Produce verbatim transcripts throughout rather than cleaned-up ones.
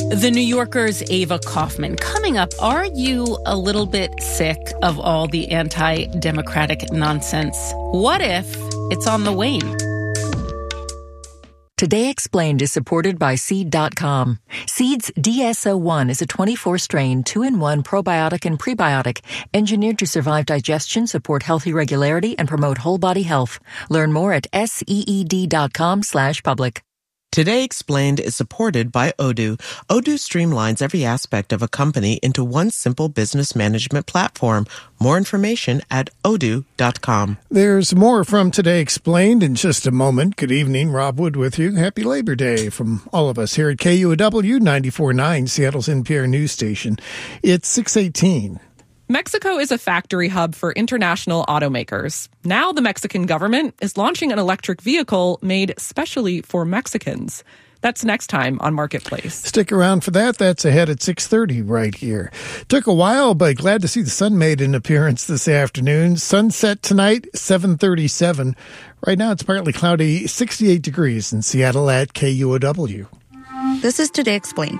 The New Yorker's Ava Kaufman. Coming up, are you a little bit sick of all the anti-democratic nonsense? What if it's on the wane? Today Explained is supported by Seed dot com. Seed's D S O one is a twenty-four strain, two in one probiotic and prebiotic, engineered to survive digestion, support healthy regularity, and promote whole body health. Learn more at seed.com slash public. Today Explained is supported by Odoo. Odoo streamlines every aspect of a company into one simple business management platform. More information at odoo dot com. There's more from Today Explained in just a moment. Good evening, Rob Wood with you. Happy Labor Day from all of us here at K U O W ninety-four point nine, Seattle's N P R news station. It's six eighteen. Mexico is a factory hub for international automakers. Now the Mexican government is launching an electric vehicle made specially for Mexicans. That's next time on Marketplace. Stick around for that. That's ahead at six thirty right here. Took a while, but glad to see the sun made an appearance this afternoon. Sunset tonight, seven thirty-seven. Right now it's partly cloudy, sixty-eight degrees in Seattle at K U O W. This is Today Explained.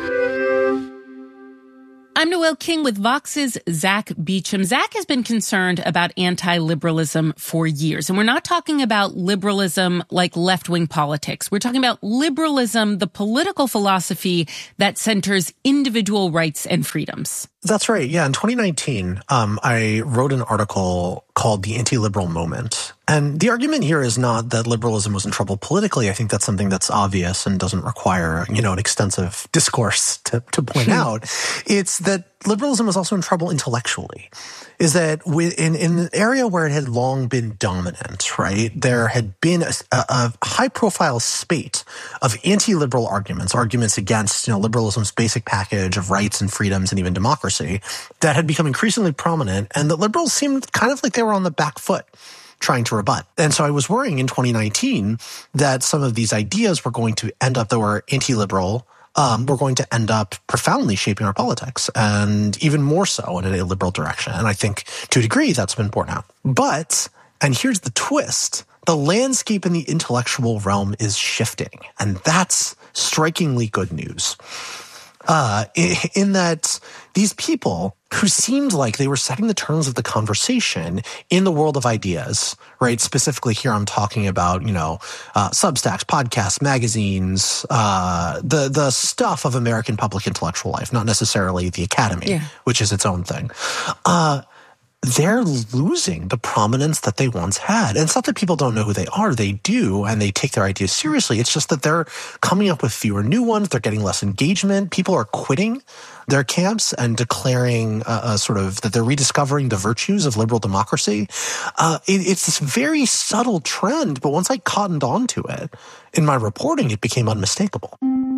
I'm Noelle King with Vox's Zach Beecham. Zach has been concerned about anti-liberalism for years. And we're not talking about liberalism like left-wing politics. We're talking about liberalism, the political philosophy that centers individual rights and freedoms. That's right. Yeah. In twenty nineteen, um, I wrote an article called The Anti-Liberal Moment. And the argument here is not that liberalism was in trouble politically. I think that's something that's obvious and doesn't require, you know, an extensive discourse to, to point out. It's that liberalism was also in trouble intellectually. Is that in, in an area where it had long been dominant, right, there had been a, a high-profile spate of anti-liberal arguments, arguments against, you know, liberalism's basic package of rights and freedoms and even democracy that had become increasingly prominent, and that liberals seemed kind of like they were on the back foot trying to rebut. And so I was worrying in twenty nineteen that some of these ideas were going to end up that were anti-liberal, Um, we're going to end up profoundly shaping our politics, and even more so in a liberal direction. And I think to a degree that's been borne out. But, and here's the twist, the landscape in the intellectual realm is shifting. And that's strikingly good news. Uh, in, in that these people who seemed like they were setting the terms of the conversation in the world of ideas, right? Specifically here I'm talking about, you know, uh, Substacks, podcasts, magazines, uh, the, the stuff of American public intellectual life, not necessarily the academy, yeah. which is its own thing. Uh, they're losing the prominence that they once had. And it's not that people don't know who they are. They do, and they take their ideas seriously. It's just that they're coming up with fewer new ones. They're getting less engagement. People are quitting their camps and declaring uh, uh, sort of that they're rediscovering the virtues of liberal democracy. Uh, it, it's this very subtle trend, but once I cottoned onto it in my reporting, it became unmistakable.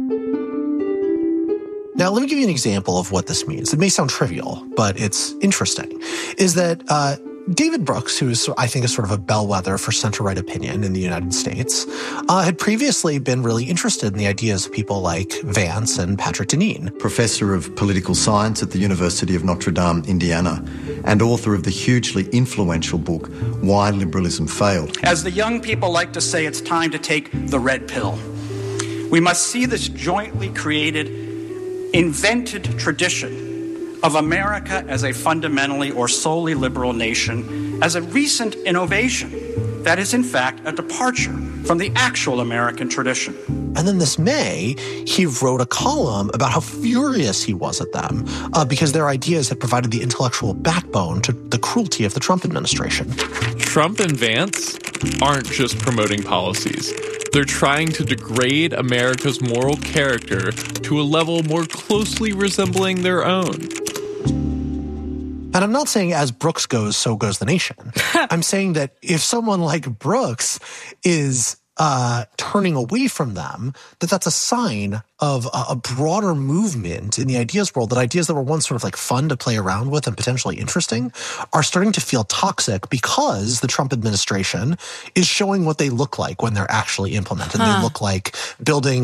Now, let me give you an example of what this means. It may sound trivial, but it's interesting, is that uh, David Brooks, who is, I think, is sort of a bellwether for center-right opinion in the United States, uh, had previously been really interested in the ideas of people like Vance and Patrick Deneen. Professor of political science at the University of Notre Dame, Indiana, and author of the hugely influential book, Why Liberalism Failed. As the young people like to say, it's time to take the red pill. We must see this jointly created, invented tradition of America as a fundamentally or solely liberal nation as a recent innovation that is, in fact, a departure from the actual American tradition. And then this May, he wrote a column about how furious he was at them uh, because their ideas had provided the intellectual backbone to the cruelty of the Trump administration. Trump and Vance aren't just promoting policies. They're trying to degrade America's moral character to a level more closely resembling their own. And I'm not saying as Brooks goes, so goes the nation. I'm saying that if someone like Brooks is uh, turning away from them, that that's a sign of a, a broader movement in the ideas world, that ideas that were once sort of like fun to play around with and potentially interesting are starting to feel toxic because the Trump administration is showing what they look like when they're actually implemented. Huh. They look like building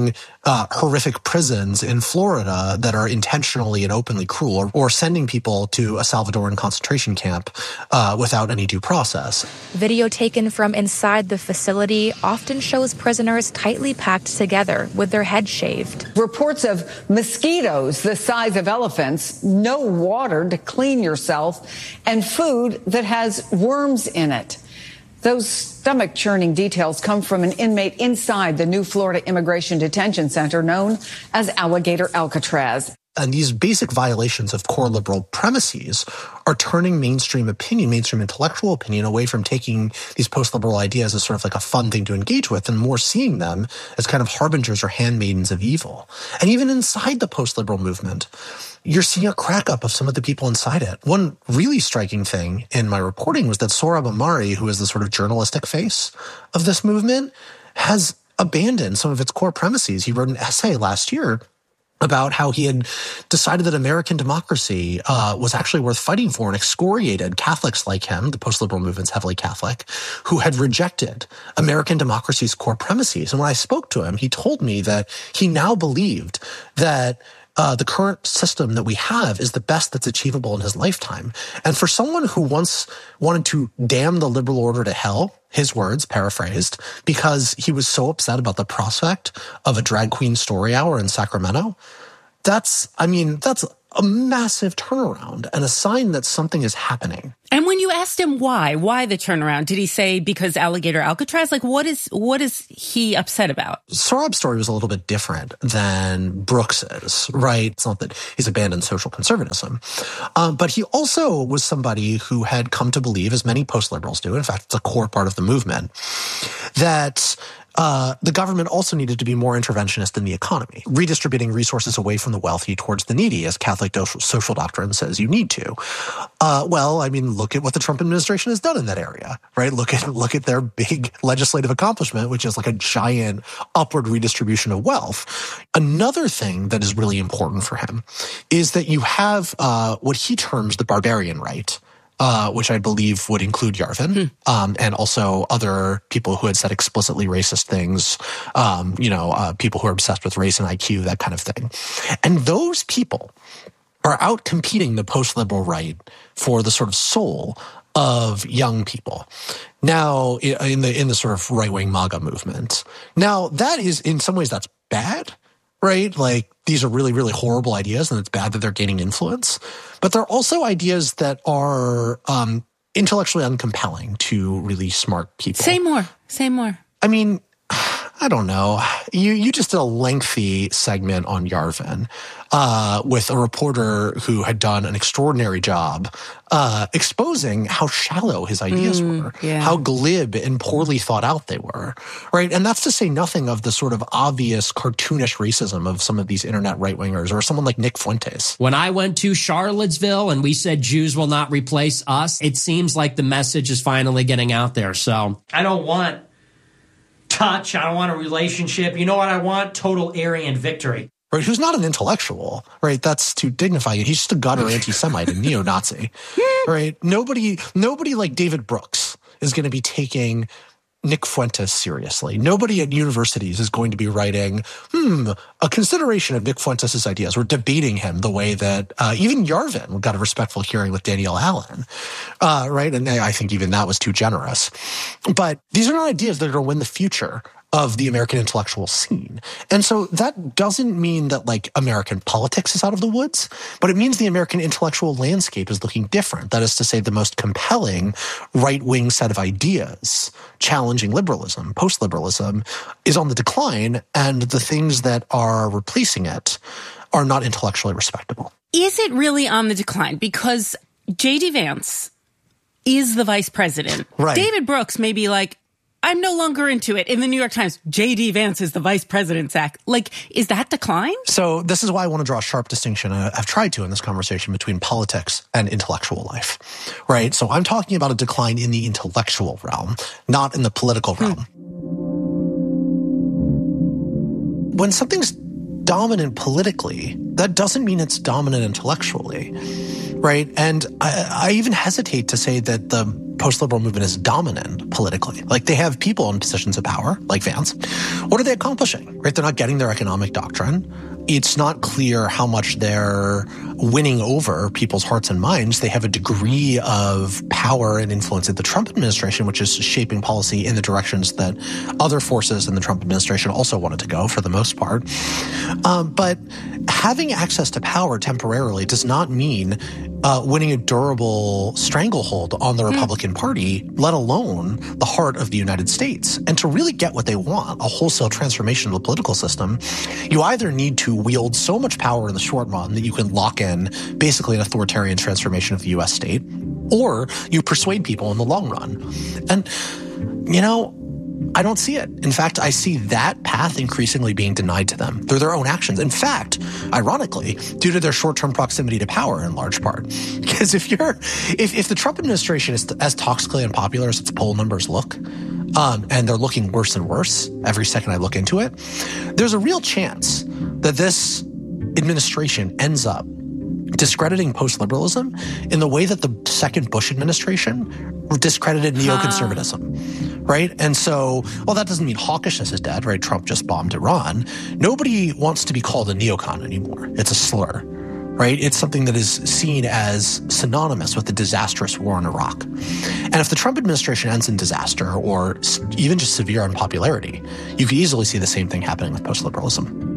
uh, horrific prisons in Florida that are intentionally and openly cruel, or, or sending people to a Salvadoran concentration camp uh, without any due process. Video taken from inside the facility often shows prisoners tightly packed together with their heads shaved. Reports of mosquitoes the size of elephants, no water to clean yourself, and food that has worms in it. Those stomach-churning details come from an inmate inside the new Florida Immigration Detention Center known as Alligator Alcatraz. And these basic violations of core liberal premises are turning mainstream opinion, mainstream intellectual opinion, away from taking these post-liberal ideas as sort of like a fun thing to engage with and more seeing them as kind of harbingers or handmaidens of evil. And even inside the post-liberal movement, you're seeing a crack up of some of the people inside it. One really striking thing in my reporting was that Sohrab Ahmari, who is the sort of journalistic face of this movement, has abandoned some of its core premises. He wrote an essay last year about how he had decided that American democracy uh, was actually worth fighting for, and excoriated Catholics like him, the post-liberal movement's heavily Catholic, who had rejected American democracy's core premises. And when I spoke to him, he told me that he now believed that Uh, the current system that we have is the best that's achievable in his lifetime. And for someone who once wanted to damn the liberal order to hell, his words, paraphrased, because he was so upset about the prospect of a drag queen story hour in Sacramento, that's, I mean, that's a massive turnaround and a sign that something is happening. And when you asked him why, why the turnaround, did he say because Alligator Alcatraz? Like, what is what is he upset about? Sohrab's story was a little bit different than Brooks's, right? It's not that he's abandoned social conservatism. Um, but he also was somebody who had come to believe, as many post-liberals do, in fact, it's a core part of the movement, that Uh, the government also needed to be more interventionist in the economy, redistributing resources away from the wealthy towards the needy, as Catholic do- social doctrine says you need to. Uh, well, I mean, look at what the Trump administration has done in that area, right? Look at look at their big legislative accomplishment, which is like a giant upward redistribution of wealth. Another thing that is really important for him is that you have uh, what he terms the barbarian right. Uh, which I believe would include Yarvin, hmm. um, and also other people who had said explicitly racist things, um, you know, uh, people who are obsessed with race and I Q, that kind of thing. And those people are out competing the post-liberal right for the sort of soul of young people. Now, in the in the sort of right-wing MAGA movement. Now, that is, in some ways, that's bad, right? Like, these are really, really horrible ideas, and it's bad that they're gaining influence. But they're also ideas that are um, intellectually uncompelling to really smart people. Say more. Say more. I mean, I don't know. You you just did a lengthy segment on Yarvin uh, with a reporter who had done an extraordinary job uh, exposing how shallow his ideas mm, were, yeah. how glib and poorly thought out they were, right? And that's to say nothing of the sort of obvious cartoonish racism of some of these internet right-wingers, or someone like Nick Fuentes. When I went to Charlottesville and we said Jews will not replace us, it seems like the message is finally getting out there. So I don't want touch. I don't want a relationship. You know what I want? Total Aryan victory. Right, who's not an intellectual, right? That's to dignify you. He's just a gutter anti-Semite and neo-Nazi, right? Nobody, nobody like David Brooks is going to be taking Nick Fuentes seriously. Nobody at universities is going to be writing, hmm, a consideration of Nick Fuentes' ideas. We're debating him the way that uh, even Yarvin got a respectful hearing with Danielle Allen, uh, right? And I think even that was too generous. But these are not ideas that are going to win the future of the American intellectual scene. And so that doesn't mean that, like, American politics is out of the woods, but it means the American intellectual landscape is looking different. That is to say, the most compelling right-wing set of ideas challenging liberalism, post-liberalism, is on the decline, and the things that are replacing it are not intellectually respectable. Is it really on the decline? Because J D. Vance is the vice president. Right. David Brooks may be like, I'm no longer into it. In the New York Times, J D. Vance is the vice president, Zach. Like, is that decline? So this is why I want to draw a sharp distinction. I've tried to in this conversation between politics and intellectual life, right? So I'm talking about a decline in the intellectual realm, not in the political realm. Hmm. When something's dominant politically, that doesn't mean it's dominant intellectually, right? And I, I even hesitate to say that the post-liberal movement is dominant politically. Like, they have people in positions of power, like Vance, What are they accomplishing? Right? They're not getting their economic doctrine. It's not clear how much they're winning over people's hearts and minds. They have a degree of power and influence at the Trump administration, which is shaping policy in the directions that other forces in the Trump administration also wanted to go for the most part. Um, but having access to power temporarily does not mean uh, winning a durable stranglehold on the Republican mm. Party, let alone the heart of the United States. And to really get what they want, a wholesale transformation of the political system, you either need to wield so much power in the short run that you can lock in basically an authoritarian transformation of the U S state, or you persuade people in the long run. And, you know, I don't see it. In fact, I see that path increasingly being denied to them through their own actions. In fact, ironically, due to their short-term proximity to power in large part. Because if you're, if, if the Trump administration is as toxically unpopular as its poll numbers look, um, and they're looking worse and worse every second I look into it, there's a real chance that this administration ends up discrediting post-liberalism in the way that the second Bush administration discredited neoconservatism, right? And so, well, that doesn't mean hawkishness is dead, right? Trump just bombed Iran. Nobody wants to be called a neocon anymore. It's a slur, right? It's something that is seen as synonymous with the disastrous war in Iraq. And if the Trump administration ends in disaster or even just severe unpopularity, you could easily see the same thing happening with post-liberalism.